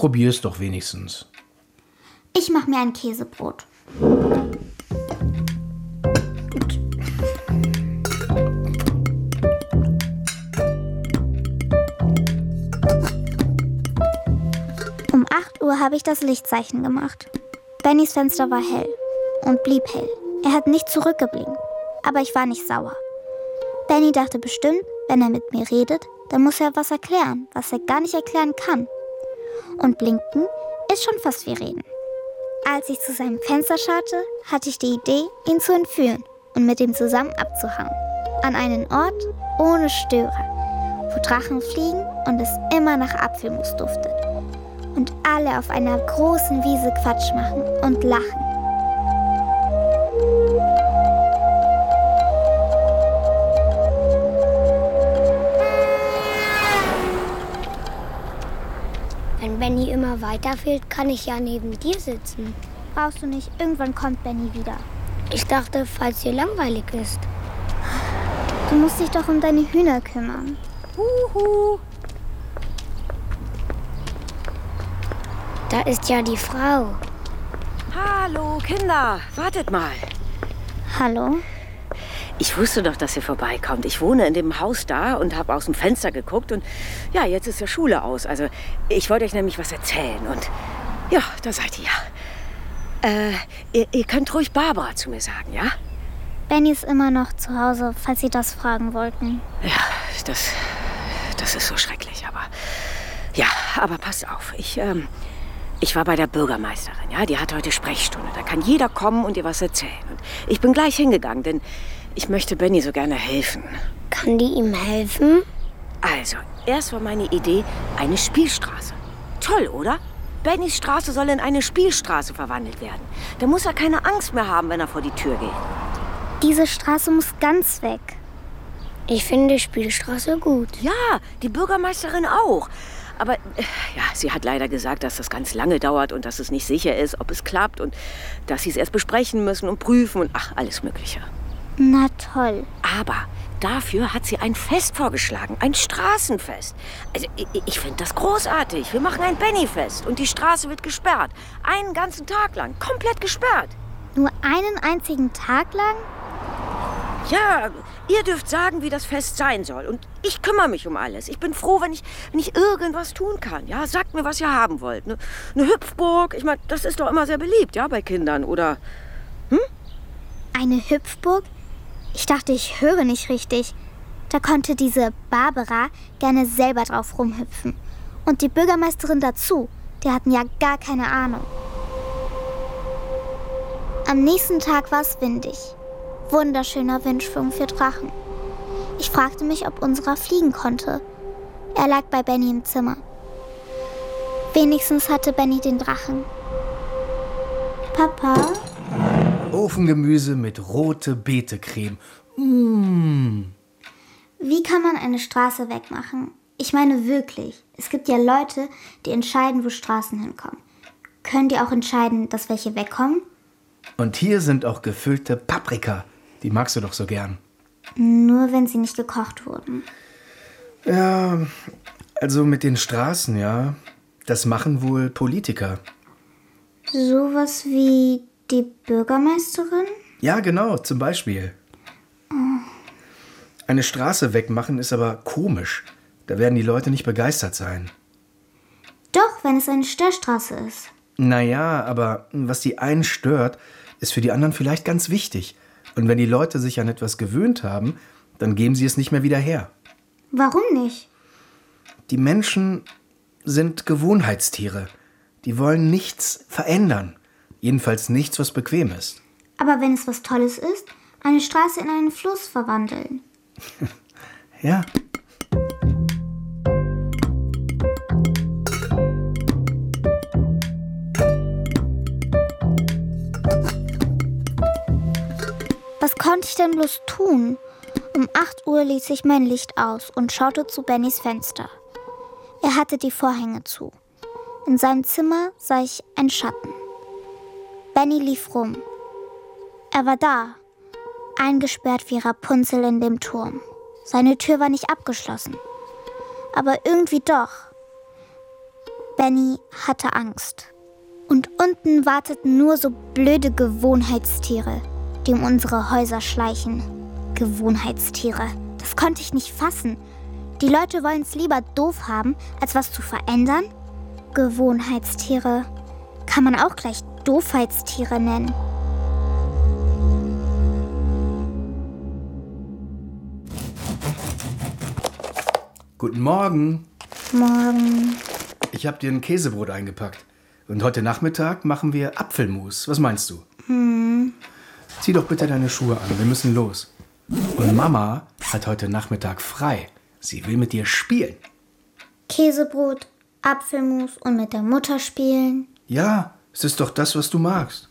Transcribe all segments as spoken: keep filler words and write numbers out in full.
probier's doch wenigstens. Ich mache mir ein Käsebrot. Um acht Uhr habe ich das Lichtzeichen gemacht. Bennys Fenster war hell und blieb hell. Er hat nicht zurückgeblinkt, aber ich war nicht sauer. Benny dachte bestimmt, wenn er mit mir redet, dann muss er was erklären, was er gar nicht erklären kann. Und blinken ist schon fast wie reden. Als ich zu seinem Fenster schaute, hatte ich die Idee, ihn zu entführen und mit ihm zusammen abzuhauen. An einen Ort ohne Störer, wo Drachen fliegen und es immer nach Apfelmus duftet. Und alle auf einer großen Wiese Quatsch machen und lachen. Wenn Benny immer weiterfehlt, kann ich ja neben dir sitzen. Brauchst du nicht, irgendwann kommt Benny wieder. Ich dachte, falls dir langweilig ist. Du musst dich doch um deine Hühner kümmern. Huhu. Da ist ja die Frau. Hallo, Kinder, wartet mal. Hallo? Ich wusste doch, dass ihr vorbeikommt. Ich wohne in dem Haus da und habe aus dem Fenster geguckt. Und ja, jetzt ist ja Schule aus. Also ich wollte euch nämlich was erzählen. Und ja, da seid ihr. Äh, ihr, ihr könnt ruhig Barbara zu mir sagen, ja? Benny ist immer noch zu Hause, falls Sie das fragen wollten. Ja, das, das ist so schrecklich. Aber ja, aber passt auf. Ich, ähm, ich war bei der Bürgermeisterin. Ja, die hat heute Sprechstunde. Da kann jeder kommen und ihr was erzählen. Und ich bin gleich hingegangen, denn ich möchte Benny so gerne helfen. Kann die ihm helfen? Also, erst war meine Idee eine Spielstraße. Toll, oder? Bennys Straße soll in eine Spielstraße verwandelt werden. Da muss er keine Angst mehr haben, wenn er vor die Tür geht. Diese Straße muss ganz weg. Ich finde Spielstraße gut. Ja, die Bürgermeisterin auch. Aber äh, ja, sie hat leider gesagt, dass das ganz lange dauert und dass es nicht sicher ist, ob es klappt und dass sie es erst besprechen müssen und prüfen und ach, alles Mögliche. Na toll. Aber dafür hat sie ein Fest vorgeschlagen, ein Straßenfest. Also ich, ich finde das großartig. Wir machen ein Benny-Fest und die Straße wird gesperrt. Einen ganzen Tag lang, komplett gesperrt. Nur einen einzigen Tag lang? Ja, ihr dürft sagen, wie das Fest sein soll. Und ich kümmere mich um alles. Ich bin froh, wenn ich, wenn ich irgendwas tun kann. Ja, sagt mir, was ihr haben wollt. Eine, eine Hüpfburg, ich meine, das ist doch immer sehr beliebt, ja, bei Kindern. Oder, hm? Eine Hüpfburg? Ich dachte, ich höre nicht richtig. Da konnte diese Barbara gerne selber drauf rumhüpfen. Und die Bürgermeisterin dazu. Die hatten ja gar keine Ahnung. Am nächsten Tag war es windig. Wunderschöner Windschwung für Drachen. Ich fragte mich, ob unserer fliegen konnte. Er lag bei Benny im Zimmer. Wenigstens hatte Benny den Drachen. Papa? Ofengemüse mit rote Beetecreme. Mmh. Wie kann man eine Straße wegmachen? Ich meine wirklich. Es gibt ja Leute, die entscheiden, wo Straßen hinkommen. Können die auch entscheiden, dass welche wegkommen? Und hier sind auch gefüllte Paprika. Die magst du doch so gern. Nur wenn sie nicht gekocht wurden. Ja, also mit den Straßen, ja. Das machen wohl Politiker. Sowas wie die Bürgermeisterin? Ja, genau, zum Beispiel. Oh. Eine Straße wegmachen ist aber komisch. Da werden die Leute nicht begeistert sein. Doch, wenn es eine Störstraße ist. Naja, aber was die einen stört, ist für die anderen vielleicht ganz wichtig. Und wenn die Leute sich an etwas gewöhnt haben, dann geben sie es nicht mehr wieder her. Warum nicht? Die Menschen sind Gewohnheitstiere. Die wollen nichts verändern. Jedenfalls nichts, was bequem ist. Aber wenn es was Tolles ist, eine Straße in einen Fluss verwandeln. Ja. Was konnte ich denn bloß tun? Um acht Uhr ließ ich mein Licht aus und schaute zu Bennys Fenster. Er hatte die Vorhänge zu. In seinem Zimmer sah ich einen Schatten. Benny lief rum. Er war da, eingesperrt wie Rapunzel in dem Turm. Seine Tür war nicht abgeschlossen. Aber irgendwie doch. Benny hatte Angst. Und unten warteten nur so blöde Gewohnheitstiere, die um unsere Häuser schleichen. Gewohnheitstiere. Das konnte ich nicht fassen. Die Leute wollen es lieber doof haben, als was zu verändern. Gewohnheitstiere kann man auch gleich Doofheitstiere nennen. Guten Morgen. Morgen. Ich habe dir ein Käsebrot eingepackt. Und heute Nachmittag machen wir Apfelmus. Was meinst du? Hm. Zieh doch bitte deine Schuhe an. Wir müssen los. Und Mama hat heute Nachmittag frei. Sie will mit dir spielen. Käsebrot, Apfelmus und mit der Mutter spielen. Ja, es ist doch das, was du magst.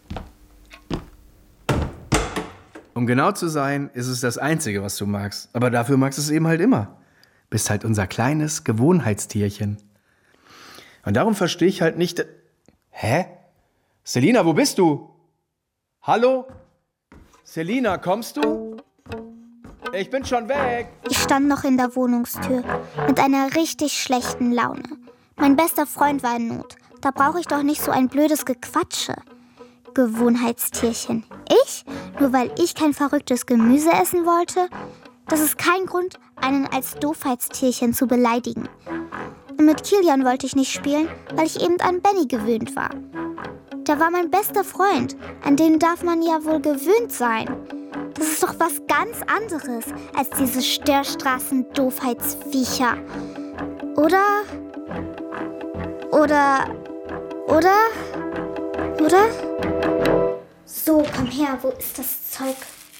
Um genau zu sein, ist es das Einzige, was du magst. Aber dafür magst du es eben halt immer. Bist halt unser kleines Gewohnheitstierchen. Und darum verstehe ich halt nicht... Hä? Selina, wo bist du? Hallo? Selina, kommst du? Ich bin schon weg. Ich stand noch in der Wohnungstür mit einer richtig schlechten Laune. Mein bester Freund war in Not. Da brauche ich doch nicht so ein blödes Gequatsche. Gewohnheitstierchen. Ich? Nur weil ich kein verrücktes Gemüse essen wollte? Das ist kein Grund, einen als Doofheitstierchen zu beleidigen. Und mit Kilian wollte ich nicht spielen, weil ich eben an Benny gewöhnt war. Der war mein bester Freund. An den darf man ja wohl gewöhnt sein. Das ist doch was ganz anderes als diese Störstraßen-Doofheitsviecher. Oder? Oder? Oder? Oder? So, komm her, wo ist das Zeug?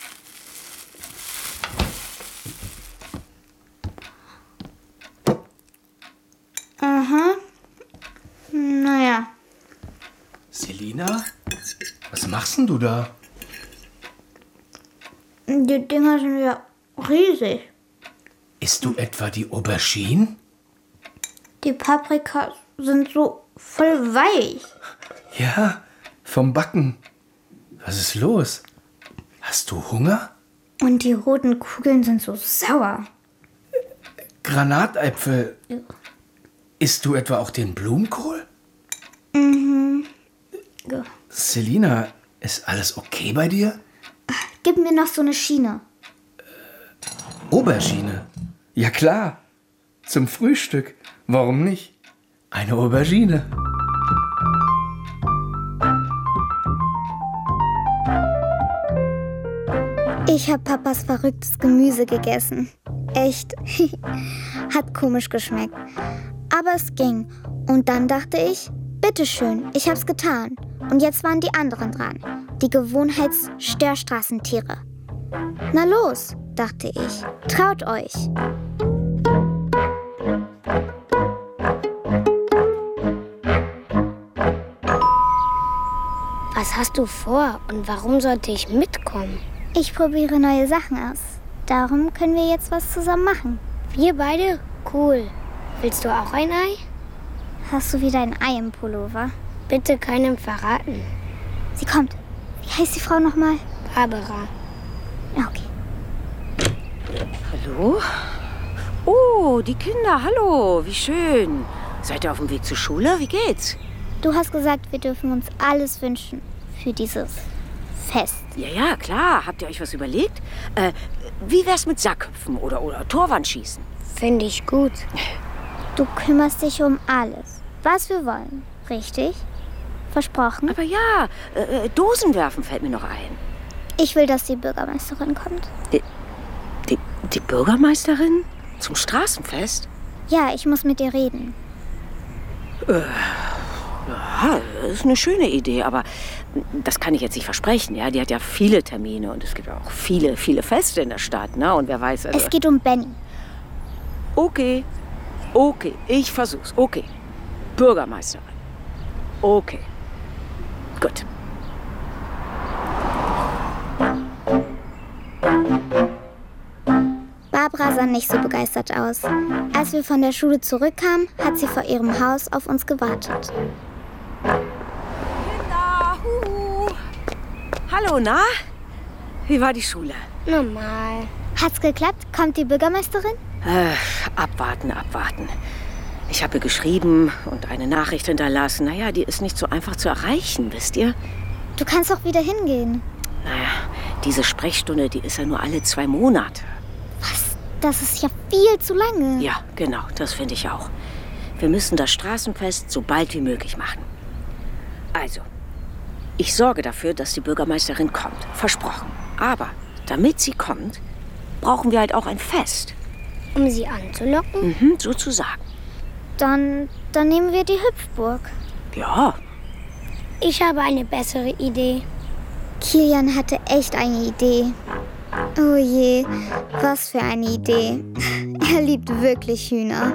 Aha. Naja. Selina? Was machst denn du da? Die Dinger sind ja riesig. Isst du etwa die Aubergine? Die Paprikas sind so voll weich. Ja, vom Backen. Was ist los? Hast du Hunger? Und die roten Kugeln sind so sauer. Granatäpfel. Ja. Isst du etwa auch den Blumenkohl? Mhm. Ja. Selina, ist alles okay bei dir? Gib mir noch so eine Schiene. Aubergine? Ja klar. Zum Frühstück. Warum nicht? Eine Aubergine. Ich habe Papas verrücktes Gemüse gegessen. Echt. Hat komisch geschmeckt. Aber es ging. Und dann dachte ich, bitteschön, ich hab's getan. Und jetzt waren die anderen dran. Die Gewohnheitsstörstraßentiere. Na los, dachte ich. Traut euch. Was hast du vor und warum sollte ich mitkommen? Ich probiere neue Sachen aus. Darum können wir jetzt was zusammen machen. Wir beide? Cool. Willst du auch ein Ei? Hast du wieder ein Ei im Pullover? Bitte keinem verraten. Sie kommt. Wie heißt die Frau nochmal? Barbara. Okay. Hallo? Oh, die Kinder, hallo. Wie schön. Seid ihr auf dem Weg zur Schule? Wie geht's? Du hast gesagt, wir dürfen uns alles wünschen für dieses Fest. Ja, ja, klar. Habt ihr euch was überlegt? Äh, wie wär's mit Sackhüpfen oder, oder Torwandschießen? Finde ich gut. Du kümmerst dich um alles, was wir wollen. Richtig? Versprochen? Aber ja, äh, Dosenwerfen fällt mir noch ein. Ich will, dass die Bürgermeisterin kommt. Die, die, die Bürgermeisterin? Zum Straßenfest? Ja, ich muss mit ihr reden. Äh, ja, das ist eine schöne Idee, aber das kann ich jetzt nicht versprechen. Ja, die hat ja viele Termine und es gibt auch viele, viele Feste in der Stadt. Ne? Und wer weiß... Also es geht um Benny. Okay, okay, ich versuch's. Okay, Bürgermeisterin. Okay, gut. Barbara sah nicht so begeistert aus. Als wir von der Schule zurückkamen, hat sie vor ihrem Haus auf uns gewartet. Kinder, huhu. Hallo, na? Wie war die Schule? Normal. Hat's geklappt? Kommt die Bürgermeisterin? Äh, abwarten, abwarten. Ich habe ihr geschrieben und eine Nachricht hinterlassen. Naja, die ist nicht so einfach zu erreichen, wisst ihr? Du kannst doch wieder hingehen. Naja, diese Sprechstunde, die ist ja nur alle zwei Monate. Was? Das ist ja viel zu lange. Ja, genau, das finde ich auch. Wir müssen das Straßenfest so bald wie möglich machen. Also, ich sorge dafür, dass die Bürgermeisterin kommt. Versprochen. Aber damit sie kommt, brauchen wir halt auch ein Fest. Um sie anzulocken? Mhm, sozusagen. Dann, dann nehmen wir die Hüpfburg. Ja. Ich habe eine bessere Idee. Kilian hatte echt eine Idee. Oh je, was für eine Idee. Er liebt wirklich Hühner.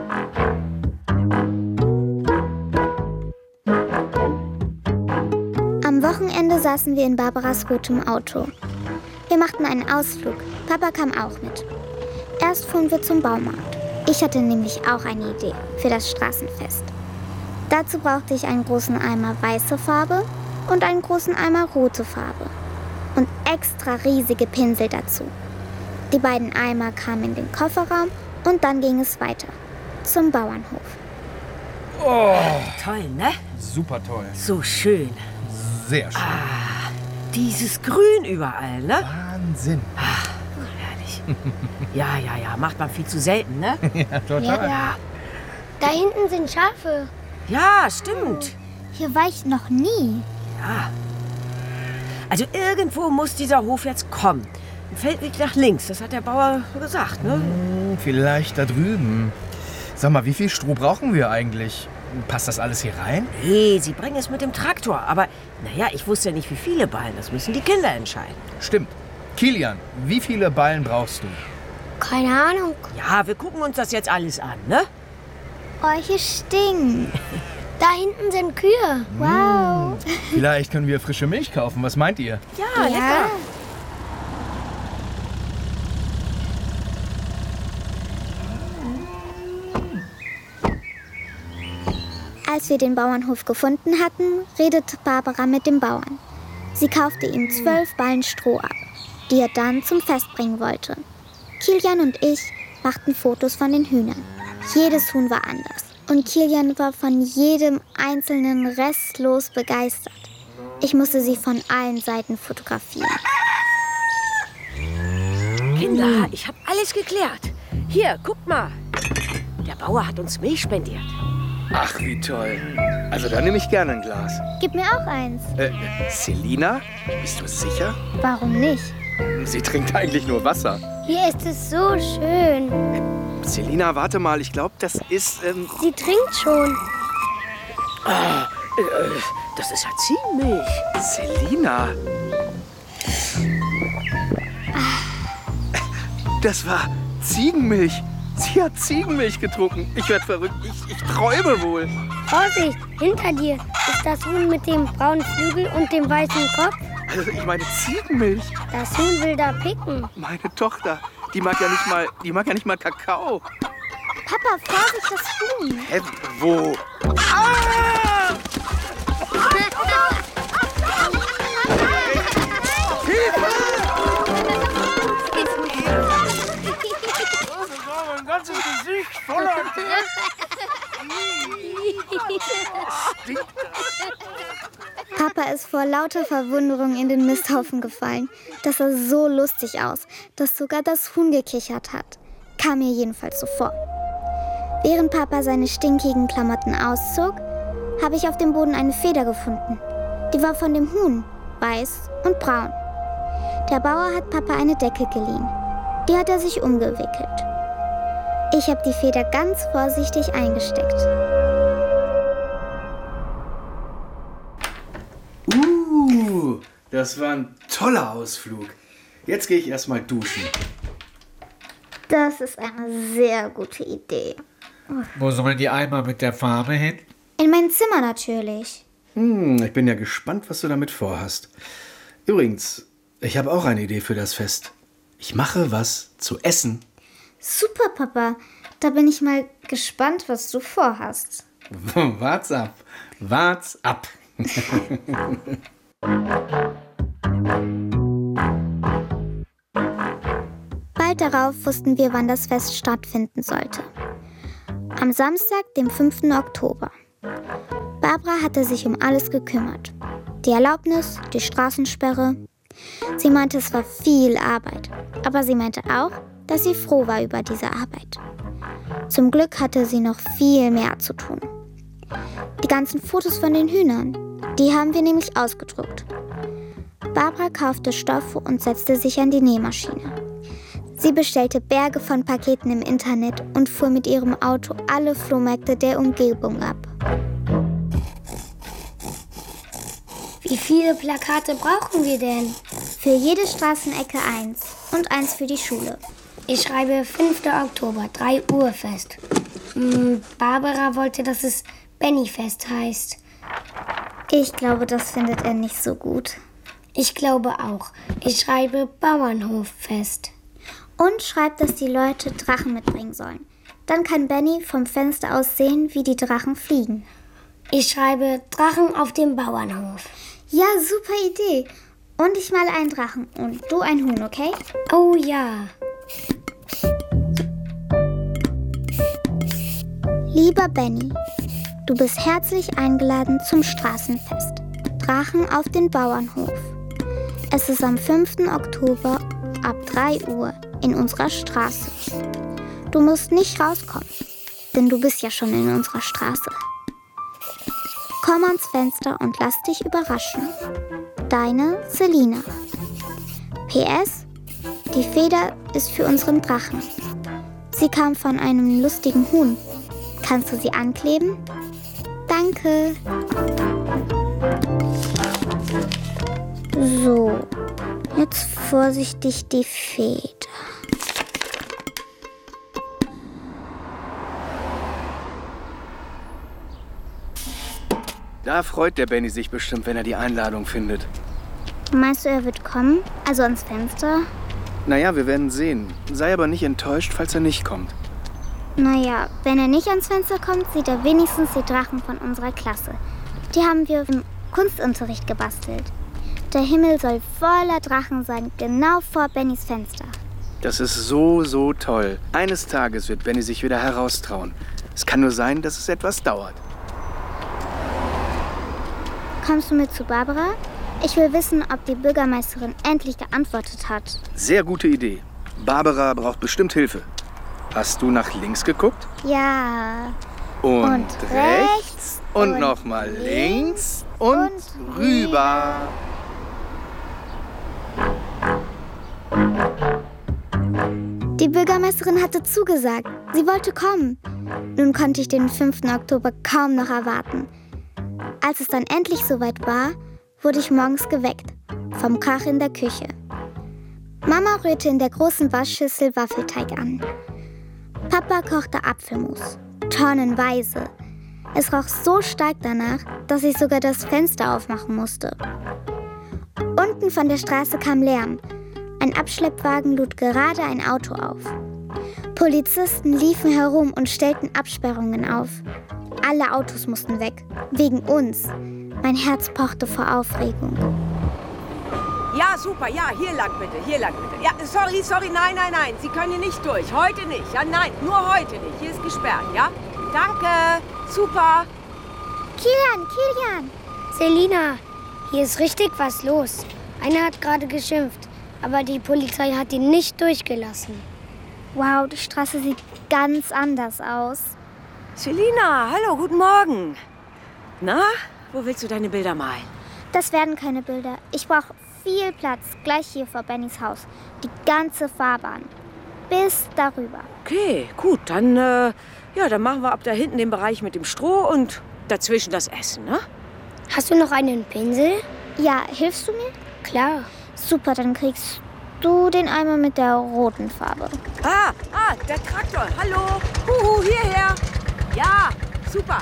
Am Wochenende saßen wir in Barbaras rotem Auto. Wir machten einen Ausflug. Papa kam auch mit. Erst fuhren wir zum Baumarkt. Ich hatte nämlich auch eine Idee für das Straßenfest. Dazu brauchte ich einen großen Eimer weiße Farbe und einen großen Eimer rote Farbe. Und extra riesige Pinsel dazu. Die beiden Eimer kamen in den Kofferraum und dann ging es weiter. Zum Bauernhof. Oh, Toll, ne? super toll. So schön. Sehr schön. Ah, dieses Grün überall, ne? Wahnsinn. Ah, herrlich. Ja, ja, ja. Macht man viel zu selten, ne? Ja, total. Ja. Da hinten sind Schafe. Ja, stimmt. Hier war ich noch nie. Ja. Also irgendwo muss dieser Hof jetzt kommen. Ein Feldweg nach links, das hat der Bauer gesagt, ne? Hm, vielleicht da drüben. Sag mal, wie viel Stroh brauchen wir eigentlich? Passt das alles hier rein? Nee, sie bringen es mit dem Traktor. Aber, naja, ich wusste ja nicht, wie viele Ballen. Das müssen die Kinder entscheiden. Stimmt. Kilian, wie viele Ballen brauchst du? Keine Ahnung. Ja, wir gucken uns das jetzt alles an, ne? Oh, hier stinkt. Da hinten sind Kühe. Wow. Vielleicht können wir frische Milch kaufen. Was meint ihr? Ja, lecker. Als wir den Bauernhof gefunden hatten, redete Barbara mit dem Bauern. Sie kaufte ihm zwölf Ballen Stroh ab, die er dann zum Fest bringen wollte. Kilian und ich machten Fotos von den Hühnern. Jedes Huhn war anders und Kilian war von jedem einzelnen restlos begeistert. Ich musste sie von allen Seiten fotografieren. Kinder, ich habe alles geklärt. Hier, guckt mal. Der Bauer hat uns Milch spendiert. Ach, wie toll. Also da nehme ich gerne ein Glas. Gib mir auch eins. Äh, Selina? Bist du sicher? Warum nicht? Sie trinkt eigentlich nur Wasser. Hier ist es so schön. Selina, warte mal. Ich glaube, das ist... Ähm Sie trinkt schon. Ah, äh, das ist ja Ziegenmilch. Selina? Das war Ziegenmilch. Sie hat Ziegenmilch getrunken. Ich werde verrückt. Ich, ich träume wohl. Vorsicht, hinter dir ist das Huhn mit dem braunen Flügel und dem weißen Kopf. Also ich meine Ziegenmilch. Das Huhn will da picken. Meine Tochter, die mag ja nicht mal, die mag ja nicht mal Kakao. Papa, Vorsicht, das Huhn. Hä, wo? Ah! Mein ganzes Gesicht voller Stinkt. Papa ist vor lauter Verwunderung in den Misthaufen gefallen. Das sah so lustig aus, dass sogar das Huhn gekichert hat. Kam mir jedenfalls so vor. Während Papa seine stinkigen Klamotten auszog, habe ich auf dem Boden eine Feder gefunden. Die war von dem Huhn, weiß und braun. Der Bauer hat Papa eine Decke geliehen. Die hat er sich umgewickelt. Ich habe die Feder ganz vorsichtig eingesteckt. Uh, das war ein toller Ausflug. Jetzt gehe ich erstmal duschen. Das ist eine sehr gute Idee. Wo sollen die Eimer mit der Farbe hin? In mein Zimmer natürlich. Hm, ich bin ja gespannt, was du damit vorhast. Übrigens, ich habe auch eine Idee für das Fest. Ich mache was zu essen. Super, Papa. Da bin ich mal gespannt, was du vorhast. Wart's ab. Wart's ab. Bald darauf wussten wir, wann das Fest stattfinden sollte. Am Samstag, dem fünften Oktober. Barbara hatte sich um alles gekümmert. Die Erlaubnis, die Straßensperre. Sie meinte, es war viel Arbeit. Aber sie meinte auch, dass sie froh war über diese Arbeit. Zum Glück hatte sie noch viel mehr zu tun. Die ganzen Fotos von den Hühnern, die haben wir nämlich ausgedruckt. Barbara kaufte Stoffe und setzte sich an die Nähmaschine. Sie bestellte Berge von Paketen im Internet und fuhr mit ihrem Auto alle Flohmärkte der Umgebung ab. Wie viele Plakate brauchen wir denn? Für jede Straßenecke eins und eins für die Schule. Ich schreibe fünfter Oktober, drei Uhr fest. Hm, Barbara wollte, dass es Benny-Fest heißt. Ich glaube, das findet er nicht so gut. Ich glaube auch. Ich schreibe Bauernhoffest. Und schreibt, dass die Leute Drachen mitbringen sollen. Dann kann Benny vom Fenster aus sehen, wie die Drachen fliegen. Ich schreibe Drachen auf dem Bauernhof. Ja, super Idee. Und ich male einen Drachen und du ein Huhn, okay? Oh ja. Lieber Benny, du bist herzlich eingeladen zum Straßenfest. Drachen auf den Bauernhof. Es ist am fünften Oktober ab drei Uhr in unserer Straße. Du musst nicht rauskommen, denn du bist ja schon in unserer Straße. Komm ans Fenster und lass dich überraschen. Deine Selina. P S. Die Feder ist für unseren Drachen. Sie kam von einem lustigen Huhn. Kannst du sie ankleben? Danke. So, jetzt vorsichtig die Feder. Da freut der Benny sich bestimmt, wenn er die Einladung findet. Meinst du, er wird kommen? Also ans Fenster? Naja, wir werden sehen. Sei aber nicht enttäuscht, falls er nicht kommt. Naja, wenn er nicht ans Fenster kommt, sieht er wenigstens die Drachen von unserer Klasse. Die haben wir im Kunstunterricht gebastelt. Der Himmel soll voller Drachen sein, genau vor Bennys Fenster. Das ist so, so toll. Eines Tages wird Benny sich wieder heraustrauen. Es kann nur sein, dass es etwas dauert. Kommst du mit zu Barbara? Ich will wissen, ob die Bürgermeisterin endlich geantwortet hat. Sehr gute Idee. Barbara braucht bestimmt Hilfe. Hast du nach links geguckt? Ja. Und, Und rechts. rechts. Und, Und nochmal links. und Und rüber. Die Bürgermeisterin hatte zugesagt. Sie wollte kommen. Nun konnte ich den fünften Oktober kaum noch erwarten. Als es dann endlich soweit war, wurde ich morgens geweckt. Vom Krach in der Küche. Mama rührte in der großen Waschschüssel Waffelteig an. Papa kochte Apfelmus. Tonnenweise. Es roch so stark danach, dass ich sogar das Fenster aufmachen musste. Unten von der Straße kam Lärm. Ein Abschleppwagen lud gerade ein Auto auf. Polizisten liefen herum und stellten Absperrungen auf. Alle Autos mussten weg. Wegen uns. Mein Herz pochte vor Aufregung. Ja, super, ja, hier lang bitte, hier lang bitte. Ja, sorry, sorry, nein, nein, nein, Sie können hier nicht durch. Heute nicht, ja, nein, nur heute nicht. Hier ist gesperrt, ja? Danke, super. Kilian, Kilian! Selina, hier ist richtig was los. Einer hat gerade geschimpft, aber die Polizei hat ihn nicht durchgelassen. Wow, die Straße sieht ganz anders aus. Selina, hallo, guten Morgen. Na, wo willst du deine Bilder malen? Das werden keine Bilder. Ich brauche viel Platz, gleich hier vor Bennys Haus. Die ganze Fahrbahn. Bis darüber. Okay, gut, dann, äh, ja, dann machen wir ab da hinten den Bereich mit dem Stroh und dazwischen das Essen, ne? Hast du noch einen Pinsel? Ja, hilfst du mir? Klar. Super, dann kriegst du den Eimer mit der roten Farbe. Ah, ah, der Traktor, hallo, huhu, hierher. Ja, super.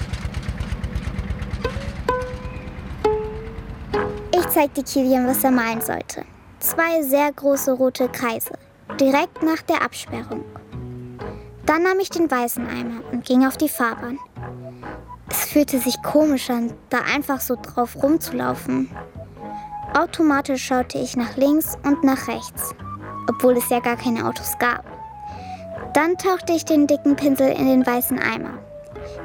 Ich zeigte Kilian, was er malen sollte. Zwei sehr große rote Kreise, direkt nach der Absperrung. Dann nahm ich den weißen Eimer und ging auf die Fahrbahn. Es fühlte sich komisch an, da einfach so drauf rumzulaufen. Automatisch schaute ich nach links und nach rechts, obwohl es ja gar keine Autos gab. Dann tauchte ich den dicken Pinsel in den weißen Eimer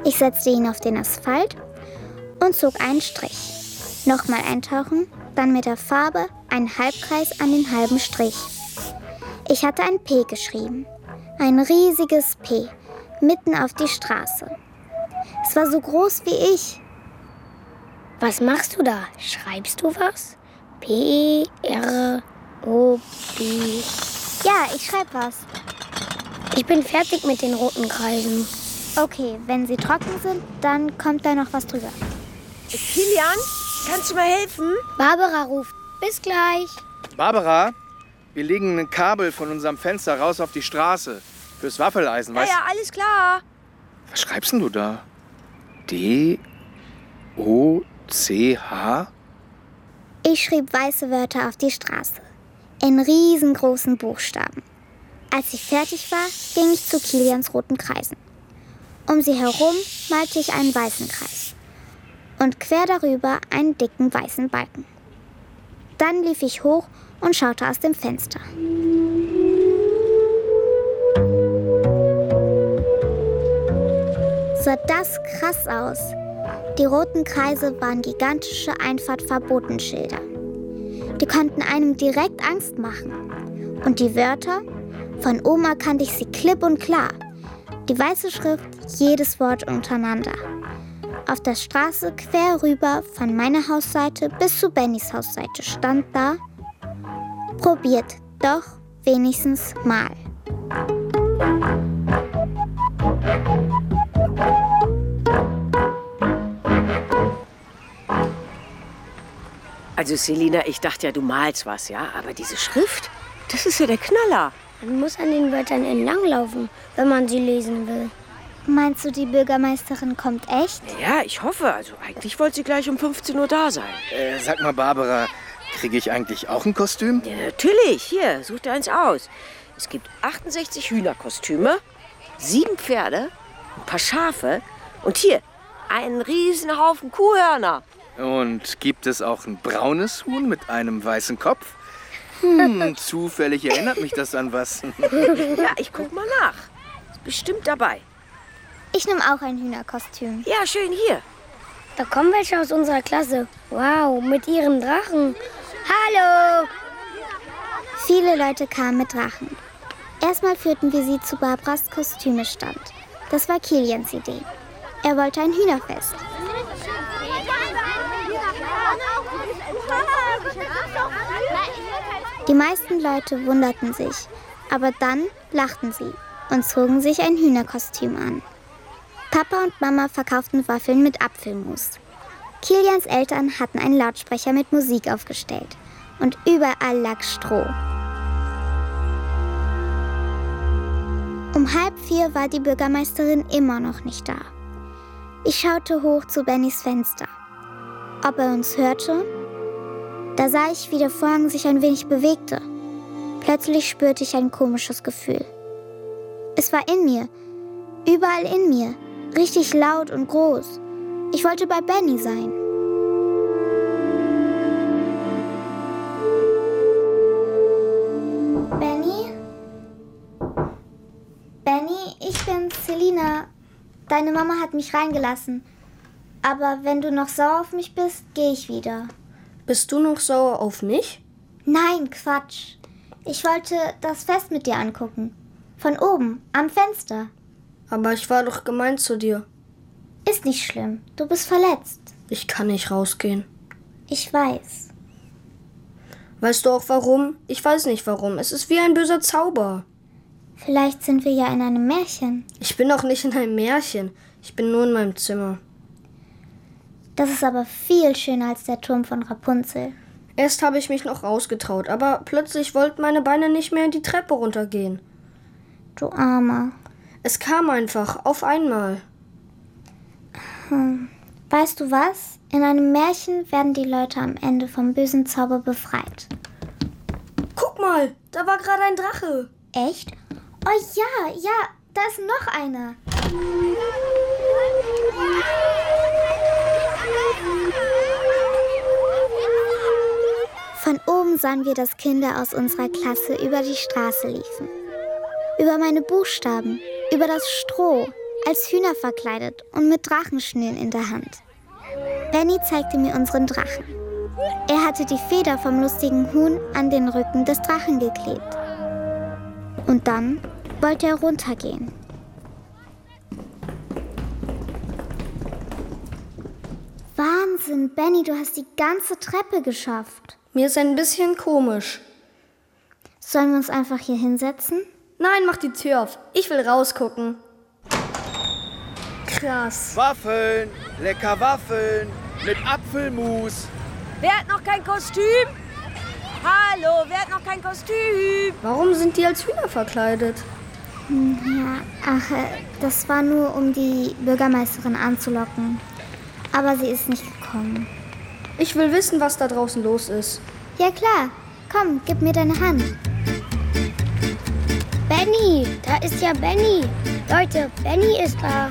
Ich setzte ihn auf den Asphalt und zog einen Strich. Nochmal eintauchen, dann mit der Farbe einen Halbkreis an den halben Strich. Ich hatte ein P geschrieben. Ein riesiges P, mitten auf die Straße. Es war so groß wie ich. Was machst du da? Schreibst du was? P, R, O, B. Ja, ich schreibe was. Ich bin fertig mit den roten Kreisen. Okay, wenn sie trocken sind, dann kommt da noch was drüber. Kilian, kannst du mir helfen? Barbara ruft. Bis gleich. Barbara, wir legen ein Kabel von unserem Fenster raus auf die Straße. Fürs Waffeleisen, weißt du? Ja, ja, alles klar. Was schreibst denn du da? D, O, C, H? Ich schrieb weiße Wörter auf die Straße. In riesengroßen Buchstaben. Als ich fertig war, ging ich zu Kilians roten Kreisen. Um sie herum malte ich einen weißen Kreis. Und quer darüber einen dicken weißen Balken. Dann lief ich hoch und schaute aus dem Fenster. Sah das krass aus. Die roten Kreise waren gigantische Einfahrtverbotenschilder. Die konnten einem direkt Angst machen. Und die Wörter? Von Oma kannte ich sie klipp und klar. Die weiße Schrift, jedes Wort untereinander. Auf der Straße quer rüber von meiner Hausseite bis zu Bennys Hausseite stand da: Probiert doch wenigstens mal. Also Selina, ich dachte ja, du malst was, ja? Aber diese Schrift, das ist ja der Knaller. Man muss an den Wörtern entlanglaufen, wenn man sie lesen will. Meinst du, die Bürgermeisterin kommt echt? Ja, ich hoffe. Also eigentlich wollte sie gleich um fünfzehn Uhr da sein. Äh, sag mal, Barbara, kriege ich eigentlich auch ein Kostüm? Ja, natürlich. Hier, such dir eins aus. Es gibt achtundsechzig Hühnerkostüme, sieben Pferde, ein paar Schafe und hier einen riesen Haufen Kuhhörner. Und gibt es auch ein braunes Huhn mit einem weißen Kopf? Hm, zufällig erinnert mich das an was. Ja, ich guck mal nach. Ist bestimmt dabei. Ich nehme auch ein Hühnerkostüm. Ja, schön hier. Da kommen welche aus unserer Klasse. Wow, mit ihren Drachen. Hallo! Viele Leute kamen mit Drachen. Erstmal führten wir sie zu Barbaras Kostümestand. Das war Kilians Idee. Er wollte ein Hühnerfest. Die meisten Leute wunderten sich, aber dann lachten sie und zogen sich ein Hühnerkostüm an. Papa und Mama verkauften Waffeln mit Apfelmus. Kilians Eltern hatten einen Lautsprecher mit Musik aufgestellt und überall lag Stroh. Um halb vier war die Bürgermeisterin immer noch nicht da. Ich schaute hoch zu Bennys Fenster. Ob er uns hörte? Da sah ich, wie der Vorhang sich ein wenig bewegte. Plötzlich spürte ich ein komisches Gefühl. Es war in mir, überall in mir, richtig laut und groß. Ich wollte bei Benny sein. Benny? Benny, ich bin Selina. Deine Mama hat mich reingelassen. Aber wenn du noch sauer auf mich bist, gehe ich wieder. Bist du noch sauer auf mich? Nein, Quatsch. Ich wollte das Fest mit dir angucken. Von oben, am Fenster. Aber ich war doch gemein zu dir. Ist nicht schlimm. Du bist verletzt. Ich kann nicht rausgehen. Ich weiß. Weißt du auch warum? Ich weiß nicht warum. Es ist wie ein böser Zauber. Vielleicht sind wir ja in einem Märchen. Ich bin auch nicht in einem Märchen. Ich bin nur in meinem Zimmer. Das ist aber viel schöner als der Turm von Rapunzel. Erst habe ich mich noch rausgetraut, aber plötzlich wollten meine Beine nicht mehr die Treppe runtergehen. Du Armer. Es kam einfach, auf einmal. Hm. Weißt du was? In einem Märchen werden die Leute am Ende vom bösen Zauber befreit. Guck mal, da war gerade ein Drache. Echt? Oh ja, ja, da ist noch einer. Von oben sahen wir, dass Kinder aus unserer Klasse über die Straße liefen. Über meine Buchstaben, über das Stroh, als Hühner verkleidet und mit Drachenschnüren in der Hand. Benny zeigte mir unseren Drachen. Er hatte die Feder vom lustigen Huhn an den Rücken des Drachen geklebt. Und dann wollte er runtergehen. Wahnsinn, Benny, du hast die ganze Treppe geschafft. Mir ist ein bisschen komisch. Sollen wir uns einfach hier hinsetzen? Nein, mach die Tür auf. Ich will rausgucken. Krass. Waffeln, lecker Waffeln mit Apfelmus. Wer hat noch kein Kostüm? Hallo, wer hat noch kein Kostüm? Warum sind die als Hühner verkleidet? Ja, ach, äh, das war nur, um die Bürgermeisterin anzulocken. Aber sie ist nicht gekommen. Ich will wissen, was da draußen los ist. Ja klar, komm, gib mir deine Hand. Benny, da ist ja Benny. Leute, Benny ist da.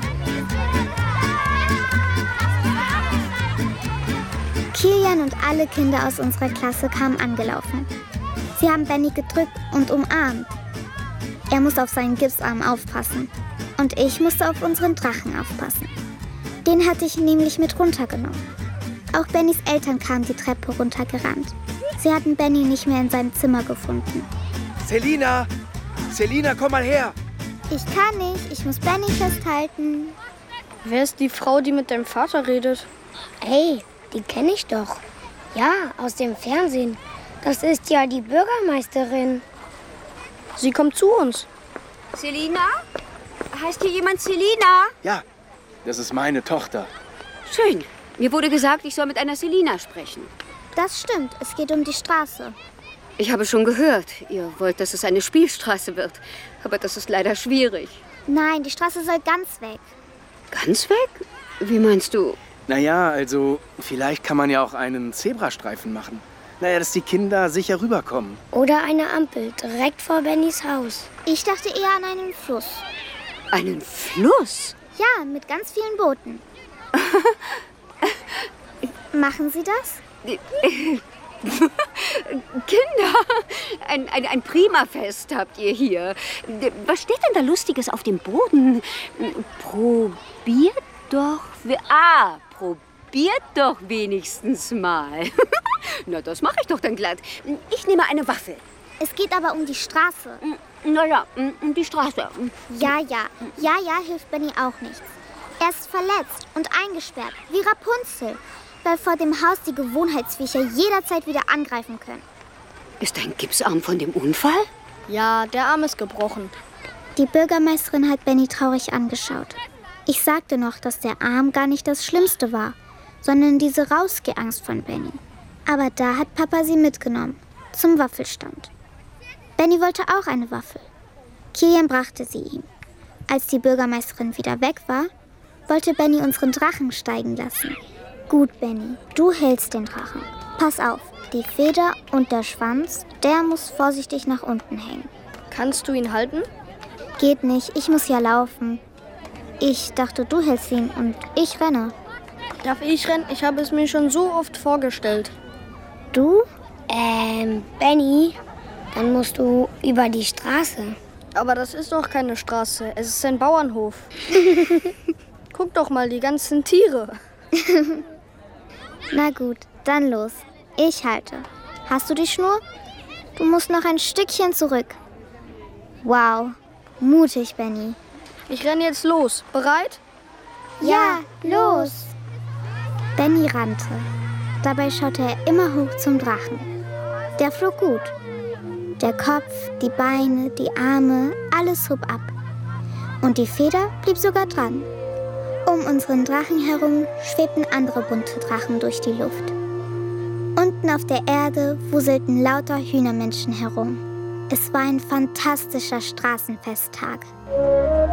Kilian und alle Kinder aus unserer Klasse kamen angelaufen. Sie haben Benny gedrückt und umarmt. Er muss auf seinen Gipsarm aufpassen. Und ich musste auf unseren Drachen aufpassen. Den hatte ich nämlich mit runtergenommen. Auch Bennys Eltern kamen die Treppe runtergerannt. Sie hatten Benny nicht mehr in seinem Zimmer gefunden. Selina! Selina, komm mal her! Ich kann nicht, ich muss Benny festhalten. Wer ist die Frau, die mit deinem Vater redet? Hey, die kenne ich doch. Ja, aus dem Fernsehen. Das ist ja die Bürgermeisterin. Sie kommt zu uns. Selina? Heißt hier jemand Selina? Ja, das ist meine Tochter. Schön. Mir wurde gesagt, ich soll mit einer Selina sprechen. Das stimmt, es geht um die Straße. Ich habe schon gehört, ihr wollt, dass es eine Spielstraße wird. Aber das ist leider schwierig. Nein, die Straße soll ganz weg. Ganz weg? Wie meinst du? Naja, also vielleicht kann man ja auch einen Zebrastreifen machen. Naja, dass die Kinder sicher rüberkommen. Oder eine Ampel direkt vor Bennys Haus. Ich dachte eher an einen Fluss. Einen Fluss? Ja, mit ganz vielen Booten. Machen Sie das? Kinder, ein, ein, ein Primafest habt ihr hier. Was steht denn da Lustiges auf dem Boden? Probiert doch... Ah, probiert doch wenigstens mal. Na, das mache ich doch dann glatt. Ich nehme eine Waffel. Es geht aber um die Straße. Naja, um die Straße. Ja, ja. Ja, ja, hilft Benny auch nichts. Er ist verletzt und eingesperrt, wie Rapunzel, weil vor dem Haus die Gewohnheitsviecher jederzeit wieder angreifen können. Ist dein Gipsarm von dem Unfall? Ja, der Arm ist gebrochen. Die Bürgermeisterin hat Benny traurig angeschaut. Ich sagte noch, dass der Arm gar nicht das Schlimmste war, sondern diese Rausgehangst von Benny. Aber da hat Papa sie mitgenommen, zum Waffelstand. Benny wollte auch eine Waffel. Kilian brachte sie ihm. Als die Bürgermeisterin wieder weg war, wollte Benny unseren Drachen steigen lassen. Gut, Benny, du hältst den Drachen. Pass auf, die Feder und der Schwanz, der muss vorsichtig nach unten hängen. Kannst du ihn halten? Geht nicht, ich muss ja laufen. Ich dachte, du hältst ihn und ich renne. Darf ich rennen? Ich habe es mir schon so oft vorgestellt. Du? Ähm, Benny, dann musst du über die Straße. Aber das ist doch keine Straße, es ist ein Bauernhof. Guck doch mal, die ganzen Tiere. Na gut, dann los. Ich halte. Hast du die Schnur? Du musst noch ein Stückchen zurück. Wow, mutig, Benny. Ich renne jetzt los. Bereit? Ja, los! Benny rannte. Dabei schaute er immer hoch zum Drachen. Der flog gut. Der Kopf, die Beine, die Arme, alles hob ab. Und die Feder blieb sogar dran. Um unseren Drachen herum schwebten andere bunte Drachen durch die Luft. Unten auf der Erde wuselten lauter Hühnermenschen herum. Es war ein fantastischer Straßenfesttag.